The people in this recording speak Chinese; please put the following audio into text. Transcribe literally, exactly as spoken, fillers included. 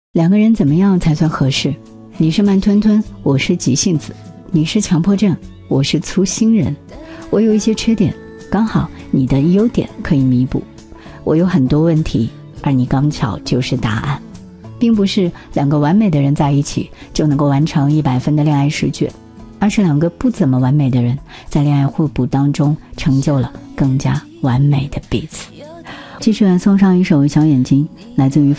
两个人怎么样才算合适？你是慢吞吞，我是急性子；你是强迫症，我是粗心人。我有一些缺点，刚好你的优点可以弥补。我有很多问题，而你刚巧就是答案。并不是两个完美的人在一起就能够完成一百分的恋爱试卷，而是两个不怎么完美的人在恋爱互补当中成就了更加完美的彼此。继续来送上一首小眼睛，来自于